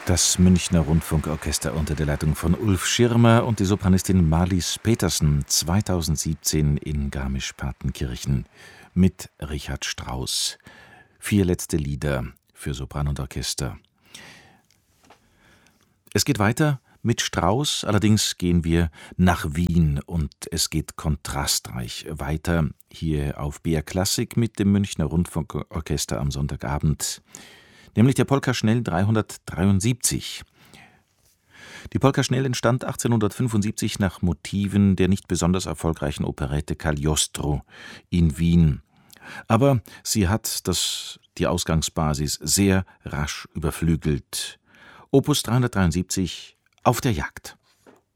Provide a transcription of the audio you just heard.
Das Münchner Rundfunkorchester unter der Leitung von Ulf Schirmer und die Sopranistin Marlies Petersen 2017 in Garmisch-Partenkirchen mit Richard Strauss. 4 letzte Lieder für Sopran und Orchester. Es geht weiter mit Strauss, allerdings gehen wir nach Wien und es geht kontrastreich weiter hier auf BR Klassik mit dem Münchner Rundfunkorchester am Sonntagabend. Nämlich der Polka Schnell 373. Die Polka Schnell entstand 1875 nach Motiven der nicht besonders erfolgreichen Operette Cagliostro in Wien. Aber sie hat die Ausgangsbasis sehr rasch überflügelt. Opus 373 auf der Jagd.